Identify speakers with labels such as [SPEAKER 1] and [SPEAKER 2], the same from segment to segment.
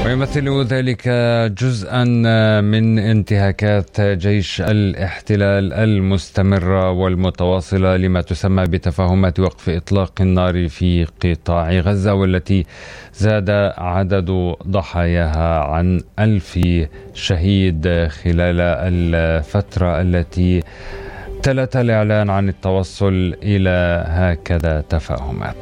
[SPEAKER 1] ويمثل ذلك جزءا من انتهاكات جيش الاحتلال المستمرة والمتواصلة لما تسمى بتفاهمات وقف إطلاق النار في قطاع غزة، والتي زاد عدد ضحاياها عن 1000 شهيد خلال الفترة التي تلت الإعلان عن التوصل إلى هكذا تفاهمات.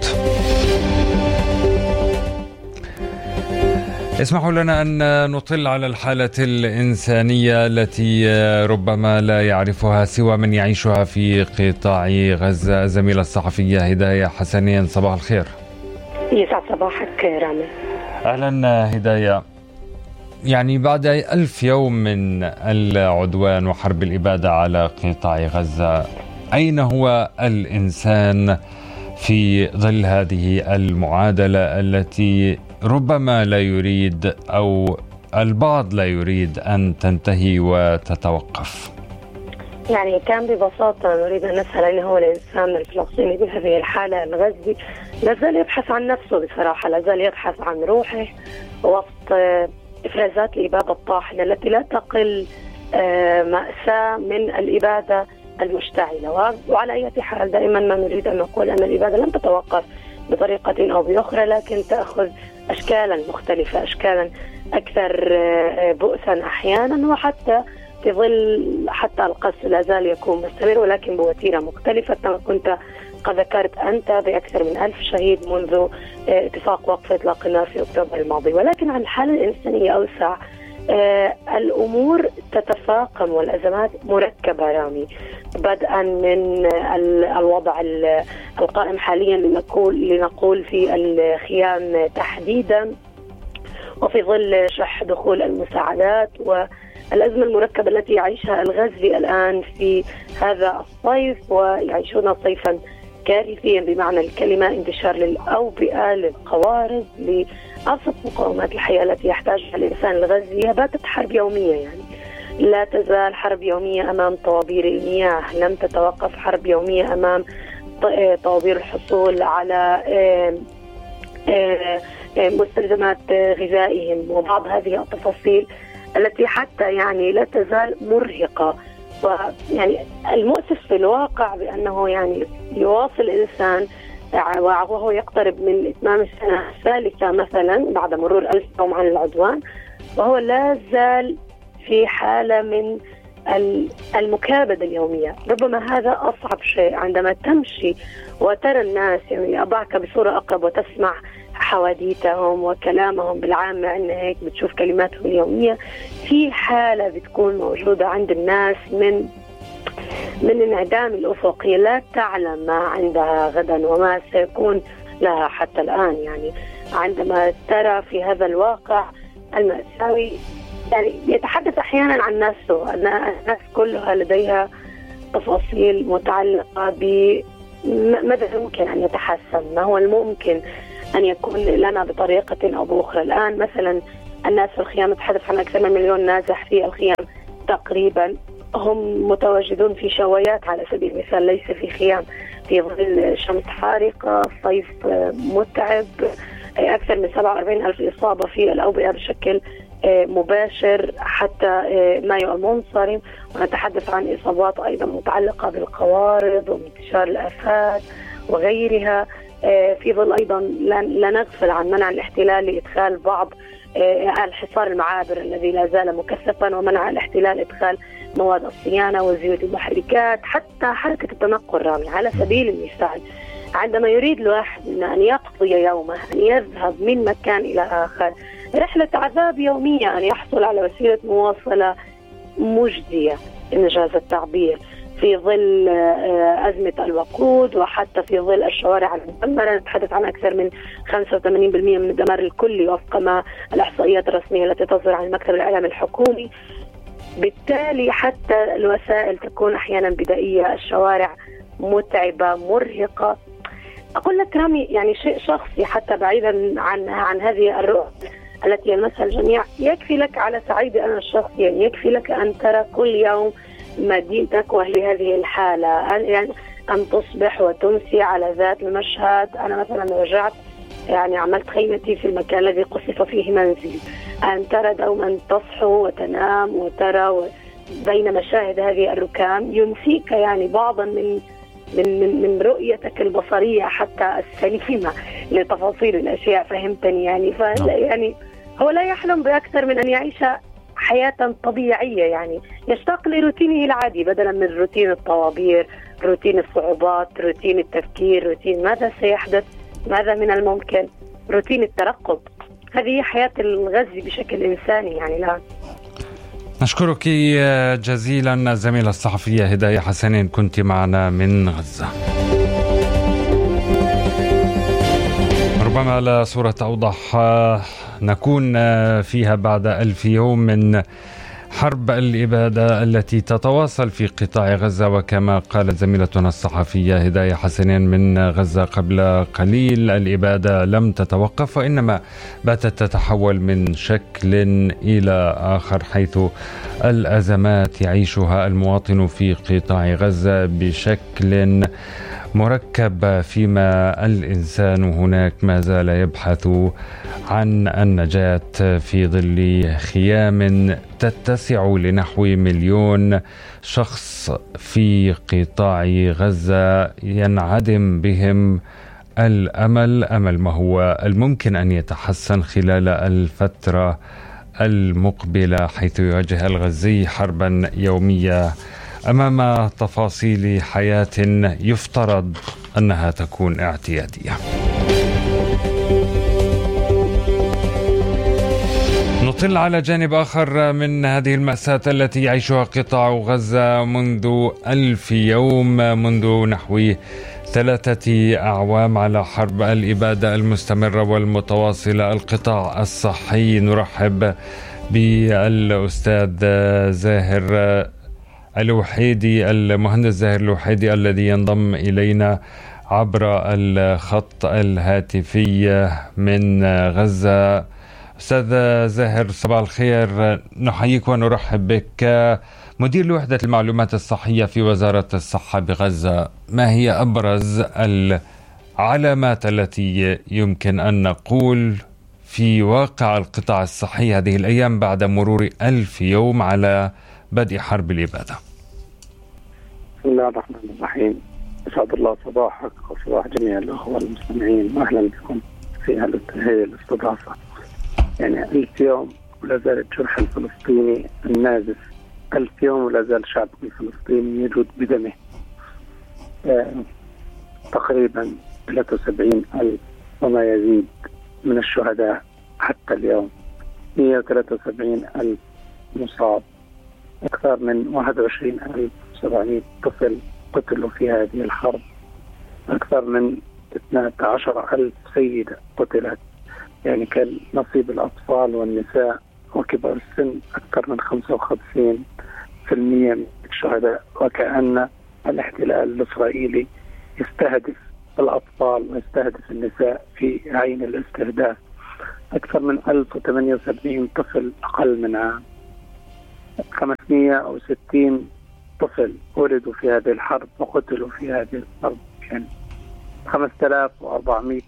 [SPEAKER 1] اسمحوا لنا أن نطل على الحالة الإنسانية التي ربما لا يعرفها سوى من يعيشها في قطاع غزة. الزميلة الصحفية هداية حسنين، صباح الخير.
[SPEAKER 2] يسعد صباحك رامي.
[SPEAKER 1] أهلا هداية. يعني بعد 1000 يوم من العدوان وحرب الإبادة على قطاع غزة، أين هو الإنسان في ظل هذه المعادلة التي ربما لا يريد أو البعض لا يريد أن تنتهي وتتوقف؟
[SPEAKER 2] يعني كان ببساطة نريد أن نسأل أين هو الإنسان الفلسطيني بهذه الحالة. الغزي لا زال يبحث عن نفسه بصراحة، لا زال يبحث عن روحه وسط إفرازات الإبادة الطاحنة التي لا تقل مأساة من الإبادة المشتعلة. وعلى أي حال دائما ما نريد أن نقول أن الإبادة لن تتوقف بطريقة أو بأخرى، لكن تأخذ أشكالا مختلفة، أشكالا أكثر بؤسا أحيانا، وحتى في ظل حتى القصف لا زال يكون مستمر ولكن بوتيرة مختلفة. كما كنت قد ذكرت أنت بأكثر من 1000 شهيد منذ اتفاق وقف إطلاق النار في أكتوبر الماضي. ولكن عن الحالة الإنسانية أوسع، الأمور تتفاقم والأزمات مركبة رامي، بدءا من الوضع القائم حاليا لنقول في الخيام تحديدا، وفي ظل شح دخول المساعدات والأزمة المركبة التي يعيشها الغزي الآن في هذا الصيف، ويعيشون صيفا كارثيا بمعنى الكلمة، انتشار للأوبئة، للقوارض، لأبسط مقومات الحياة التي يحتاجها الإنسان الغزي. باتت حرب يومية، يعني لا تزال حرب يومية أمام طوابير المياه، لم تتوقف حرب يومية أمام طوابير الحصول على مستلزمات غذائهم، وبعض هذه التفاصيل التي حتى يعني لا تزال مرهقة. ويعني المؤسف في الواقع بأنه يعني يواصل الإنسان وهو يقترب من إتمام السنة الثالثة مثلا بعد مرور 1000 يوم عن العدوان، وهو لا زال في حالة من المكابدة اليومية. ربما هذا أصعب شيء عندما تمشي وترى الناس، يعني أضعك بصورة أقرب وتسمع حواديتهم وكلامهم بالعامة، أن هيك بتشوف كلماتهم اليومية، في حالة بتكون موجودة عند الناس من انعدام الأفقية، لا تعلم ما عندها غدا وما سيكون لها حتى الآن. يعني عندما ترى في هذا الواقع المأساوي، يعني يتحدث أحيانا عن نفسه، أن الناس كلها لديها تفاصيل متعلقة بماذا يمكن أن يتحسن، ما هو الممكن أن يكون لنا بطريقة أو بأخرى. الآن مثلا الناس في الخيام، نتحدث عن أكثر من 1,000,000 نازح في الخيام تقريبا، هم متواجدون في شوايات على سبيل المثال، ليس في خيام، في ظل شمس حارقة، صيف متعب، أكثر من 47,000 إصابة في الأوبئة بشكل مباشر حتى مايو المنصرم، ونتحدث عن إصابات أيضا متعلقة بالقوارض وانتشار الآفات وغيرها، في ظل أيضا لا نغفل عن منع الاحتلال لإدخال بعض الحصار المعابر الذي لا زال مكثفا، ومنع الاحتلال إدخال مواد الصيانة وزيوت المحركات، حتى حركة التنقل رامي. على سبيل المثال، عندما يريد الواحد أن يقضي يومه، أن يذهب من مكان إلى آخر، رحلة عذاب يومية، أن يحصل على وسيلة مواصلة مجدية إنجاز التعبير، في ظل أزمة الوقود، وحتى في ظل الشوارع المدمرة. نتحدث عن أكثر من 85% من الدمار الكلي وفق ما الإحصائيات الرسمية التي تصدر عن المكتب الإعلامي الحكومي. بالتالي حتى الوسائل تكون أحيانا بدائية، الشوارع متعبة مرهقة. أقول لك رامي، يعني شيء شخصي حتى بعيدا عن هذه الرؤى التي يلمسها الجميع، يكفي لك على صعيدي أنا الشخصي، يعني يكفي لك أن ترى كل يوم مدينتك وهي هذه الحالة، يعني أن تصبح وتمسي على ذات المشهد. أنا مثلا رجعت، يعني عملت خيمتي في المكان الذي قصف فيه منزلي، أن ترى دوما تصحو وتنام وترى بين مشاهد هذه الركام ينسيك يعني بعضا من رؤيتك البصرية حتى السليمة لتفاصيل الأشياء، فهمتني يعني. يعني هو لا يحلم بأكثر من أن يعيش حياة طبيعية، يعني يشتاق لروتينه العادي بدلا من روتين الطوابير، روتين الصعوبات، روتين التفكير، روتين ماذا سيحدث، ماذا من الممكن، روتين الترقب. هذه هي حياة الغزي بشكل إنساني يعني. لا
[SPEAKER 1] نشكرك جزيلا الزميلة الصحفية هداية حسنين، كنت معنا من غزة. ربما لا صورة أوضح نكون فيها بعد 1000 يوم من حرب الإبادة التي تتواصل في قطاع غزة، وكما قالت زميلتنا الصحفية هداية حسنين من غزة قبل قليل، الإبادة لم تتوقف وإنما باتت تتحول من شكل إلى آخر، حيث الأزمات يعيشها المواطن في قطاع غزة بشكل مركب، فيما الإنسان هناك ما زال يبحث عن النجاة في ظل خيام تتسع لنحو 1,000,000 شخص في قطاع غزة، ينعدم بهم الأمل، أمل ما هو الممكن أن يتحسن خلال الفترة المقبلة، حيث يواجه الغزي حربا يومية أمام تفاصيل حياة يفترض أنها تكون اعتيادية. نطل على جانب آخر من هذه المأساة التي يعيشها قطاع غزة منذ 1000 يوم، منذ نحو 3 أعوام على حرب الإبادة المستمرة والمتواصلة. القطاع الصحي، نرحب بالأستاذ زاهر الوحيدي، المهندس زاهر الوحيدي الذي ينضم إلينا عبر الخط الهاتفي من غزة. أستاذ زاهر صباح الخير، نحييك ونرحب بك. مدير لوحدة المعلومات الصحية في وزارة الصحة بغزة، ما هي أبرز العلامات التي يمكن أن نقول في واقع القطاع الصحي هذه الأيام بعد مرور 1000 يوم على بدء حرب الإبادة؟
[SPEAKER 3] بسم الله الرحمن الرحيم. أسعد الله صباحك وصباح جميع الأخوة المستمعين، وأهلا بكم في هذه الاستضافة. يعني 1000 يوم ولا زال الجرح الفلسطيني النازف، 1000 يوم ولا زال الشعب الفلسطيني يجود بدمه. تقريبا 73,000 وما يزيد من الشهداء حتى اليوم، 173,000 مصاب، أكثر من 21,700 طفل قتلوا في هذه الحرب، أكثر من 12,000 سيدة قتلت. يعني كان نصيب الأطفال والنساء وكبار السن أكثر من 55% من الشهداء، وكأن الاحتلال الإسرائيلي يستهدف الأطفال ويستهدف النساء في عين الاستهداف. أكثر من 1078 طفل أقل من عام، 560 طفل ولدوا في هذه الحرب وقتلوا في هذه الحرب. يعني 5,400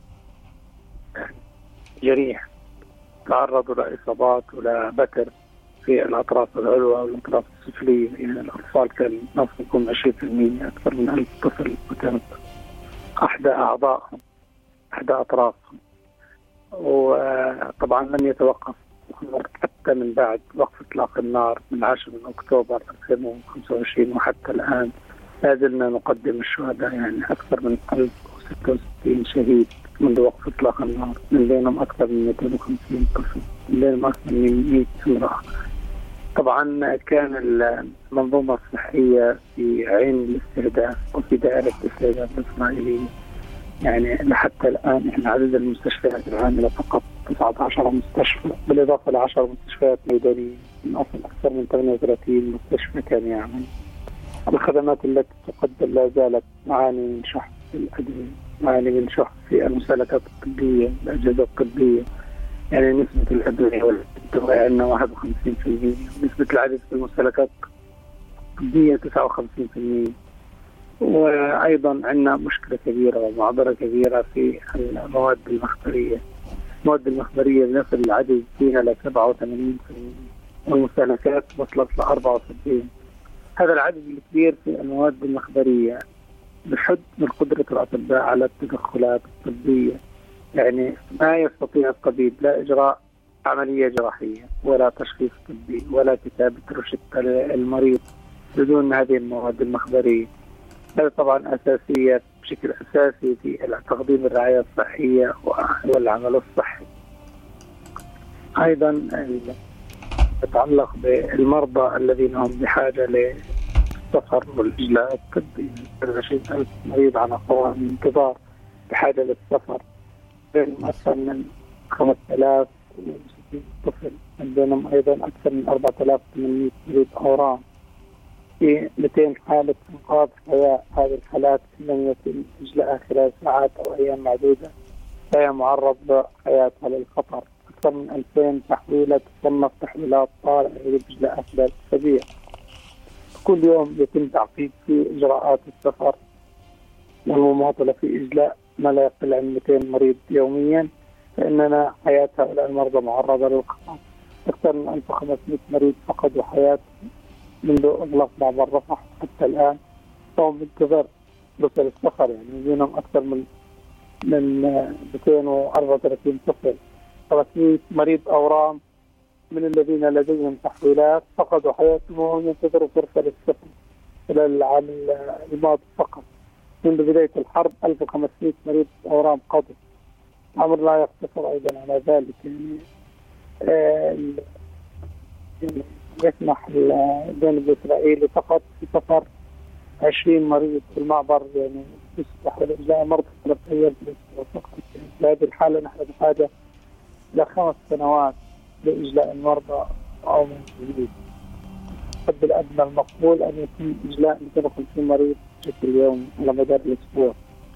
[SPEAKER 3] جريح تعرضوا لإصابات ولا بتر في الأطراف العلوى والأطراف السفلية. يعني الأطفال كان نصفهم 20%، أكثر من 1000 طفل قتلوا أحدى أعضائهم، أحدى أطرافهم. وطبعا لم يتوقف حتى من بعد وقف إطلاق النار من 10 من أكتوبر 2025 وحتى الآن لا زلنا نقدم الشهداء. يعني أكثر من 1066 شهيد منذ وقف إطلاق النار، من بينهم أكثر من 250 طفل، من بينهم أكثر من 100 امرأة. طبعا كان المنظومة الصحية في عين الاستهداف وفي دائرة الاستهداف الإسرائيلية. يعني لحتى الآن إحنا عدد المستشفيات العاملة فقط 19 مستشفى، بالإضافة ل 10 مستشفيات ميدانية، من أصل أكثر من 38 مستشفى كان يعمل. الخدمات التي تقدم لا زالت معاني من شح في الأدوية، معاني من شح في المسالكات الطبية، الأجهزة الطبية. يعني نسبة الأدوية والدواء عندنا 51%، نسبة العدد في المسالكات الطبية 59%. وأيضا عندنا مشكلة كبيرة ومعضلة كبيرة في المواد المختبرية. المواد المخبرية بنصل العدد فيها ل 87%، والمستهلكات وصلت ل 74. هذا العدد الكبير في المواد المخبرية بحد من قدرة الأطباء على التدخلات الطبية. يعني ما يستطيع الطبيب لا إجراء عملية جراحية ولا تشخيص طبي ولا كتابة روشتة للمريض بدون هذه المواد المخبرية. هذا طبعا أساسية بشكل أساسي في تقديم الرعاية الصحية والعمل الصحي. أيضا يتعلق بالمرضى الذين هم بحاجة للسفر والإجلاء الطبي، 20,000 مريض على قوائم انتظار بحاجة للسفر، بينهم أكثر من 5,060 طفل، بينهم أيضا أكثر من 4,800 مريض أورام، في 200 حالة إنقاذ حياة. هذه الحالات لم يتم إجلاءها خلال ساعات أو أيام معدودة، فهي معرض حياتها للخطر. أكثر من 2000 تحويلة تصنف تحويلات طارئة يجب إجلاءها خلال أسابيع. كل يوم يتم تعقيد في إجراءات السفر والمماطلة في إجلاء ما لا يقل عن 200 مريض يوميا، فإننا حياة هؤلاء المرضى معرضة للخطر. أكثر من 1500 مريض فقدوا حياتهم منذ إغلاق معبر رفح حتى الآن، وهم بانتظار رسل السفر. يعني منهم أكثر من 234 طفل. 300 مريض أورام من الذين لديهم تحويلات فقدوا حياتهم وهم ينتظروا فرصة للسفر خلال العام الماضي فقط. منذ بداية الحرب 1500 مريض أورام قضوا. الأمر لا يقتصر أيضا على ذلك. يعني يسمح الجانب الإسرائيلي فقط في سفر 20 مريض في المعبر، يعني يسمح لإجلاء مرضى 3 أيام في الأسبوع فقط. في هذه الحالة نحن بحاجة إلى 5 سنوات لإجلاء المرضى أو من جديد. الحد الأدنى المقبول أن يتم إجلاء 250 مريض بشكل يومي على مدار الأسبوع.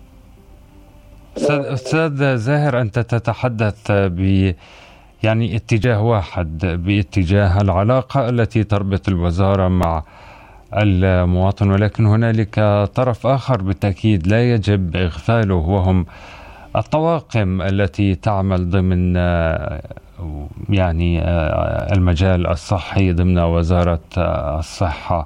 [SPEAKER 1] أستاذ زاهر، أنت تتحدث يعني اتجاه واحد، باتجاه العلاقة التي تربط الوزارة مع المواطن، ولكن هنالك طرف آخر بالتأكيد لا يجب إغفاله، وهم الطواقم التي تعمل ضمن يعني المجال الصحي ضمن وزارة الصحة.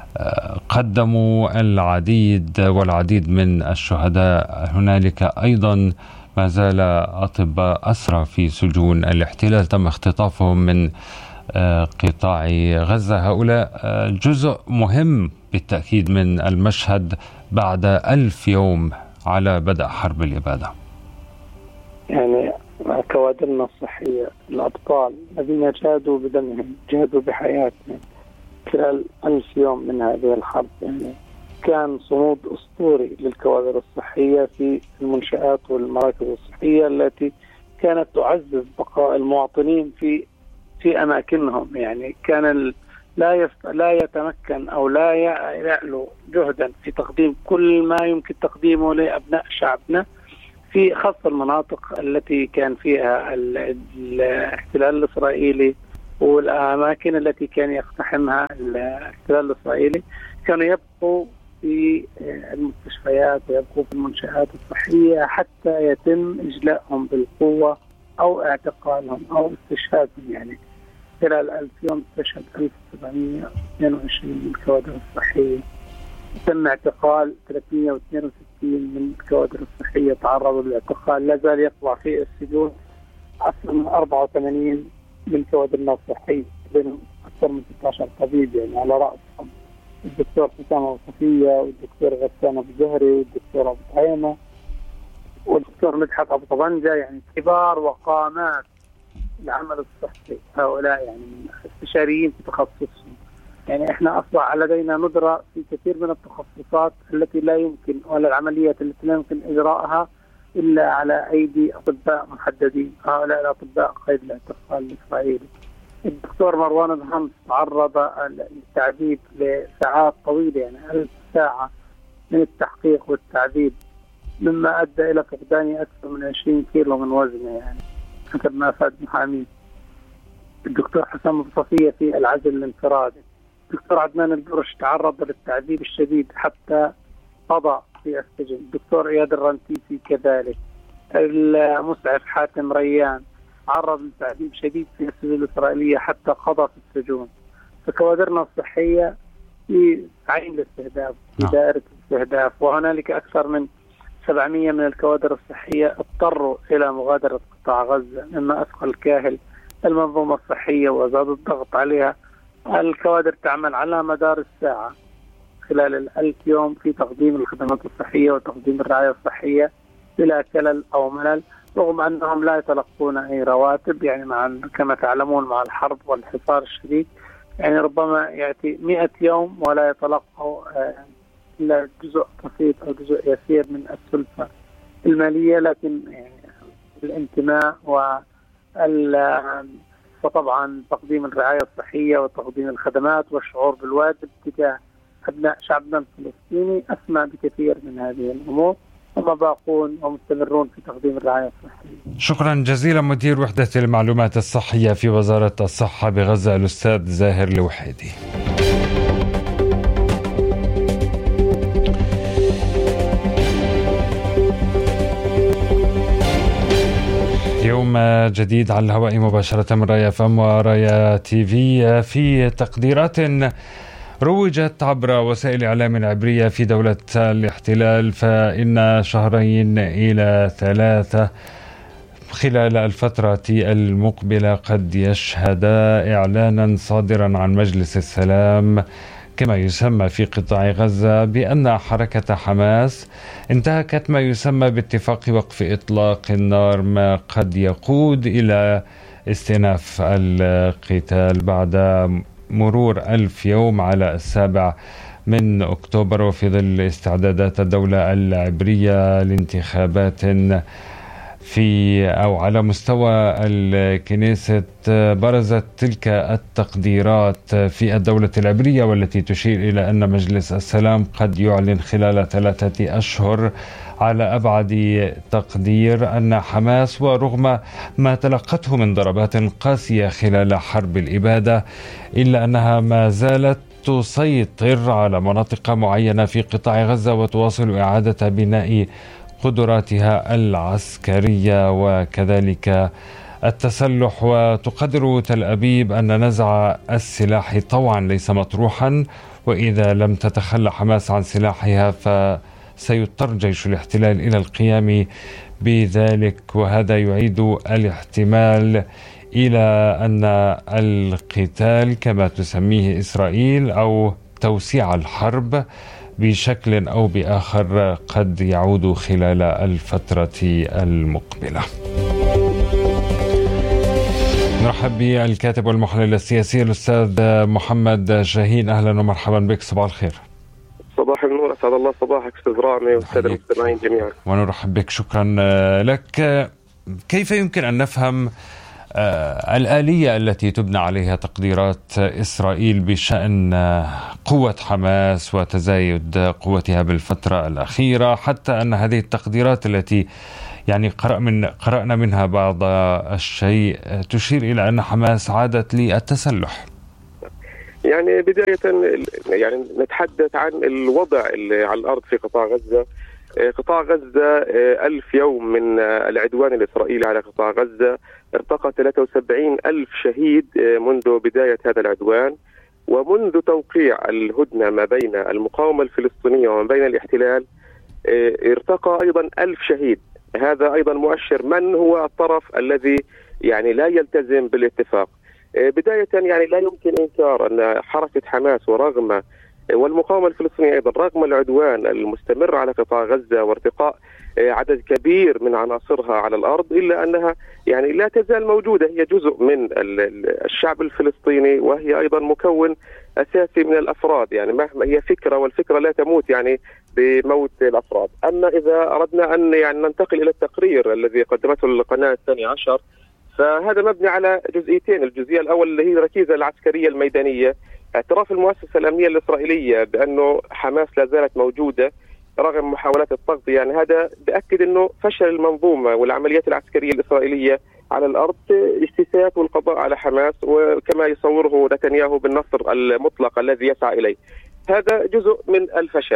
[SPEAKER 1] قدموا العديد من الشهداء. هنالك أيضا ما زال أطباء أسرى في سجون الاحتلال تم اختطافهم من قطاع غزة. هؤلاء جزء مهم بالتأكيد من المشهد بعد 1000 يوم على بدء حرب الإبادة.
[SPEAKER 3] يعني كوادرنا الصحية، الأبطال الذين جادوا بدمهم، جادوا بحياتهم خلال 1000 يوم من هذه الحرب. يعني كان صمود أسطوري للكوادر الصحية في المنشآت والمراكز الصحية التي كانت تعزز بقاء المواطنين في أماكنهم. يعني كان لا يتمكن أو لا يعلو جهدا في تقديم كل ما يمكن تقديمه لأبناء شعبنا، في خاصة المناطق التي كان فيها الاحتلال الإسرائيلي والأماكن التي كان يقتحمها الاحتلال الإسرائيلي. كانوا يبقوا في المستشفيات ويبقوا في المنشآت الصحية حتى يتم إجلائهم بالقوة أو اعتقالهم أو استشهادهم. يعني خلال 1000 يوم استشهد 1722 من الكوادر الصحية، تم اعتقال 362 من الكوادر الصحية تعرضوا للاعتقال. لا زال يقضى في السجون أكثر من 84 من كوادرنا الصحية، بينهم أكثر من 16 طبيب، يعني على رأسهم الدكتور حسام وصفية والدكتور غسان أبو زهري والدكتور أبو طعيمة والدكتور مدحت أبو طبنجة، يعني كبار وقامات العمل الصحي. هؤلاء يعني استشاريين في تخصصهم. يعني احنا اصبح لدينا ندرة في كثير من التخصصات التي لا يمكن، ولا العمليات التي لا يمكن اجراءها الا على ايدي اطباء محددين. هؤلاء الاطباء قيد الاعتقال الاسرائيلي. الدكتور مروان الهمس تعرض للتعذيب لساعات طويلة، يعني 1000 ساعة من التحقيق والتعذيب، مما ادى الى فقدان اكثر من 20 كيلو من وزنه، يعني حسب ما افاد محامين. الدكتور حسام أبو صفية في العزل الانفرادي. الدكتور عدنان البرش تعرض للتعذيب الشديد حتى قضى في السجن. الدكتور اياد الرنتيسي كذلك. المسعف حاتم ريان. عرض لتعذيب شديد في السجون الإسرائيلية حتى قضى في السجون. فكوادرنا الصحية في عين الاستهداف، في دائرة الاستهداف، وهنالك أكثر من 700 من الكوادر الصحية اضطروا إلى مغادرة قطاع غزة مما أثقل كاهل المنظومة الصحية وزاد الضغط عليها. الكوادر تعمل على مدار الساعة خلال 1000 يوم في تقديم الخدمات الصحية وتقديم الرعاية الصحية بلا كلل أو ملل، رغم أنهم لا يتلقون أي رواتب. يعني كما تعلمون مع الحرب والحصار الشديد يعني ربما يأتي 100 يوم ولا يتلقوا إلا جزء بسيط أو جزء يسير من السلفة المالية، لكن يعني الانتماء وطبعا تقديم الرعاية الصحية وتقديم الخدمات والشعور بالواجب تجاه أبناء شعبنا الفلسطيني أسمى بكثير من هذه الأمور، هم باقون ومستمرون في تقديم الرعاية الصحية.
[SPEAKER 1] شكرا جزيلا مدير وحدة المعلومات الصحية في وزارة الصحة بغزة الأستاذ زاهر الوحيدي. يوم جديد على الهواء مباشرة من رايا فم ورايا تي في تقديرات روجت عبر وسائل الإعلام العبرية في دولة الاحتلال، فإن 2 إلى 3 خلال الفترة المقبلة قد يشهدا إعلانا صادرا عن مجلس السلام كما يسمى في قطاع غزة بأن حركة حماس انتهكت ما يسمى باتفاق وقف إطلاق النار، ما قد يقود إلى استئناف القتال بعد مرور 1000 يوم على 7 أكتوبر، وفي ظل استعدادات الدولة العبرية لانتخابات أو على مستوى الكنيسة. برزت تلك التقديرات في الدولة العبرية والتي تشير إلى أن مجلس السلام قد يعلن خلال 3 أشهر على أبعد تقدير أن حماس ورغم ما تلقته من ضربات قاسية خلال حرب الإبادة إلا أنها ما زالت تسيطر على مناطق معينة في قطاع غزة وتواصل إعادة بناء قدراتها العسكرية وكذلك التسلح. وتقدر تل أبيب أن نزع السلاح طوعا ليس مطروحا، وإذا لم تتخلى حماس عن سلاحها فسيضطر جيش الاحتلال إلى القيام بذلك، وهذا يعيد الاحتمال إلى أن القتال كما تسميه إسرائيل أو توسيع الحرب بشكل أو بآخر قد يعود خلال الفترة المقبلة. نرحب بالكاتب والمحلل السياسي الأستاذ محمد شاهين. أهلا ومرحبا بك، صباح الخير.
[SPEAKER 4] صباح النور، أسعد الله صباحك أستاذ رامي والسادة المستمعين جميعا.
[SPEAKER 1] ونرحب بك، شكرا لك. كيف يمكن أن نفهم الآلية التي تبنى عليها تقديرات إسرائيل بشأن قوة حماس وتزايد قوتها بالفترة الأخيرة، حتى أن هذه التقديرات التي يعني قرأنا منها بعض الشيء تشير إلى أن حماس عادت للتسلح؟
[SPEAKER 4] يعني بداية يعني نتحدث عن الوضع اللي على الأرض في قطاع غزة. قطاع غزة 1000 يوم من العدوان الإسرائيلي على قطاع غزة، ارتقى 73,000 شهيد منذ بداية هذا العدوان، ومنذ توقيع الهدنة ما بين المقاومة الفلسطينية وما بين الاحتلال ارتقى أيضا 1000 شهيد. هذا أيضا مؤشر من هو الطرف الذي يعني لا يلتزم بالاتفاق. بداية يعني لا يمكن إنكار أن حركة حماس ورغم والمقاومة الفلسطينية أيضا رغم العدوان المستمر على قطاع غزة وارتقاء عدد كبير من عناصرها على الأرض، إلا أنها يعني لا تزال موجودة، هي جزء من الشعب الفلسطيني، وهي أيضا مكون أساسي من الأفراد. يعني مهما هي فكرة، والفكرة لا تموت يعني بموت الأفراد. أما إذا أردنا أن يعني ننتقل إلى التقرير الذي قدمته القناة 12، فهذا مبني على جزئيتين. الجزئية الأول اللي هي الركيزة العسكرية الميدانية، اعتراف المؤسسة الأمنية الإسرائيلية بأنه حماس لا زالت موجودة رغم محاولات التغطية. يعني هذا بأكد أنه فشل المنظومة والعمليات العسكرية الإسرائيلية على الأرض اجتثاث والقضاء على حماس، وكما يصوره نتنياهو بالنصر المطلق الذي يسعى إليه. هذا جزء من الفشل.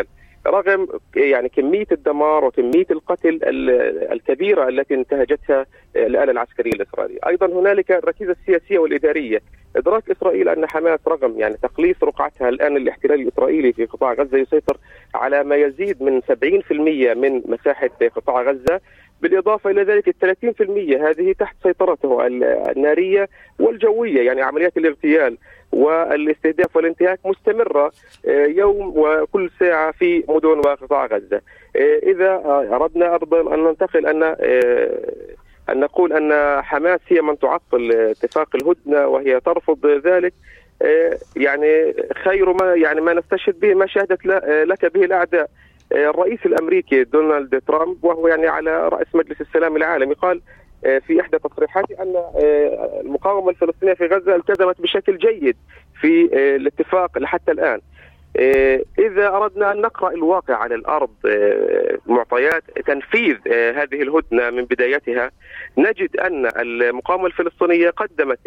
[SPEAKER 4] رغم يعني كمية الدمار وكمية القتل الكبيرة التي انتهجتها الآلة العسكرية الإسرائيلية. أيضا هنالك الركيزة السياسية والإدارية. إدراك إسرائيل أن حماس رغم يعني تقليص رقعتها الآن الاحتلال الإسرائيلي في قطاع غزة يسيطر على ما يزيد من 70% من مساحة قطاع غزة، بالإضافة إلى ذلك 30% هذه تحت سيطرته النارية والجوية، يعني عمليات الاغتيال والاستهداف والانتهاك مستمرة يوم وكل ساعة في مدن وقطاع غزة. إذا أردنا أن ننتقل أن نقول أن حماس هي من تعطل اتفاق الهدنة وهي ترفض ذلك، يعني خير ما نستشهد به ما شهدت لك به الأعداء. الرئيس الأمريكي دونالد ترامب وهو يعني على رأس مجلس السلام العالمي قال في إحدى تصريحاته أن المقاومة الفلسطينية في غزة التزمت بشكل جيد في الاتفاق لحتى الآن. إذا أردنا أن نقرأ الواقع على الأرض، معطيات تنفيذ هذه الهدنة من بدايتها، نجد أن المقاومة الفلسطينية قدمت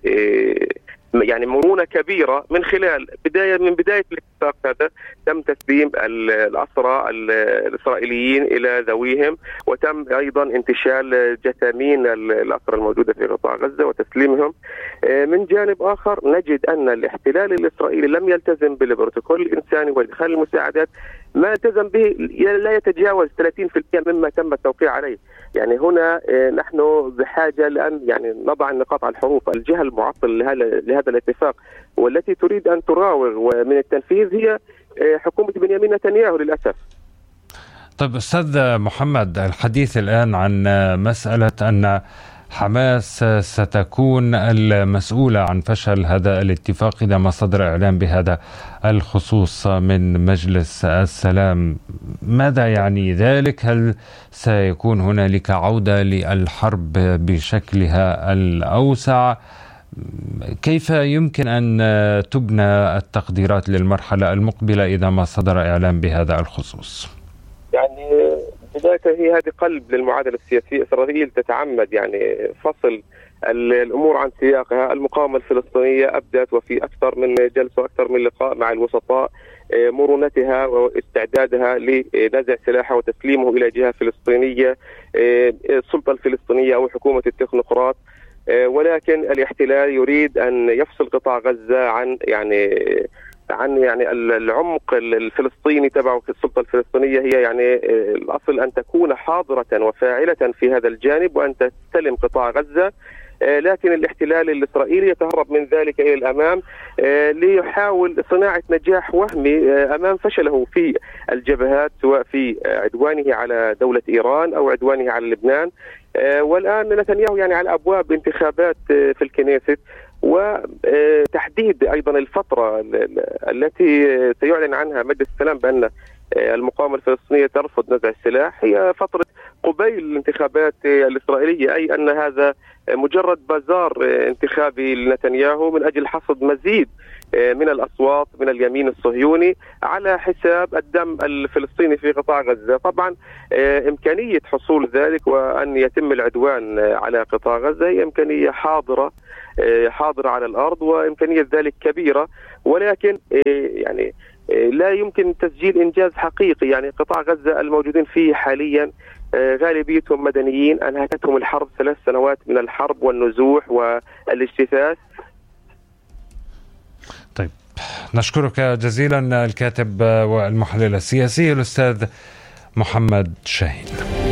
[SPEAKER 4] يعني مرونة كبيرة من خلال من بداية الاتفاق هذا. تم تسليم الأسرى الإسرائيليين إلى ذويهم، وتم أيضا انتشال جثامين الأسرى الموجودة في قطاع غزة وتسليمهم. من جانب آخر نجد أن الاحتلال الإسرائيلي لم يلتزم بالبروتوكول الإنساني وإدخال المساعدات، ما التزم به لا يتجاوز 30% مما تم التوقيع عليه. يعني هنا نحن بحاجة لأن يعني نضع النقاط على الحروف. الجهة المعطل لهذا الاتفاق والتي تريد أن تراوغ من التنفيذ هي حكومة بنيامين نتنياهو للأسف.
[SPEAKER 1] طيب أستاذ محمد، الحديث الآن عن مسألة أن حماس ستكون المسؤولة عن فشل هذا الاتفاق إذا ما صدر إعلان بهذا الخصوص من مجلس السلام. ماذا يعني ذلك؟ هل سيكون هنالك عودة للحرب بشكلها الأوسع؟ كيف يمكن أن تبنى التقديرات للمرحلة المقبلة إذا ما صدر إعلان بهذا الخصوص؟
[SPEAKER 4] يعني بداية هي هذه قلب للمعادلة السياسية. إسرائيل تتعمد يعني فصل الأمور عن سياقها. المقاومة الفلسطينية أبدت وفي أكثر من جلسة وأكثر من لقاء مع الوسطاء مرونتها واستعدادها لنزع سلاحها وتسليمه إلى جهة فلسطينية، السلطة الفلسطينية أو حكومة التكنوقراط. ولكن الاحتلال يريد أن يفصل قطاع غزة عن العمق الفلسطيني تبعه في السلطة الفلسطينية. هي يعني الأصل أن تكون حاضرة وفاعلة في هذا الجانب وأن تستلم قطاع غزة، لكن الاحتلال الإسرائيلي يتهرب من ذلك إلى الأمام ليحاول صناعة نجاح وهمي أمام فشله في الجبهات، سواء في عدوانه على دولة إيران أو عدوانه على لبنان. والآن نتنياهو يعني على أبواب انتخابات في الكنيست، وتحديد أيضا الفترة التي سيعلن عنها مجلس السلام بأن المقاومة الفلسطينية ترفض نزع السلاح هي فترة قبيل الانتخابات الإسرائيلية، أي أن هذا مجرد بازار انتخابي لنتنياهو من أجل حصد مزيد من الأصوات من اليمين الصهيوني على حساب الدم الفلسطيني في قطاع غزة. طبعا إمكانية حصول ذلك وأن يتم العدوان على قطاع غزة هي إمكانية حاضرة على الأرض، وإمكانية ذلك كبيرة، ولكن يعني لا يمكن تسجيل إنجاز حقيقي. يعني قطاع غزة الموجودين فيه حاليا غالبيتهم مدنيين أنهكتهم الحرب 3 سنوات من الحرب والنزوح والاجتثاث.
[SPEAKER 1] طيب، نشكرك جزيلا الكاتب والمحلل السياسي الأستاذ محمد شاهين.